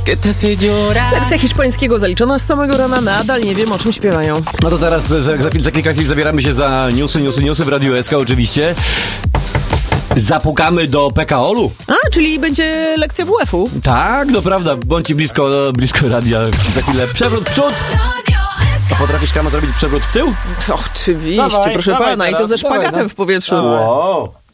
Lekcja hiszpańskiego zaliczona z samego rana, nadal nie wiem, o czym śpiewają. No to teraz za kilka chwil zabieramy się za newsy w Radiu SK oczywiście. Zapukamy do PKOL-u. A, czyli będzie lekcja WF-u. Tak, no prawda, bądźcie blisko radia. Za chwilę przewrót w przód. A potrafisz, Kamo, zrobić przewrót w tył? Oczywiście, Dawaj, proszę dawaj pana, teraz, i to ze szpagatem dawaj, no. w powietrzu. Wow.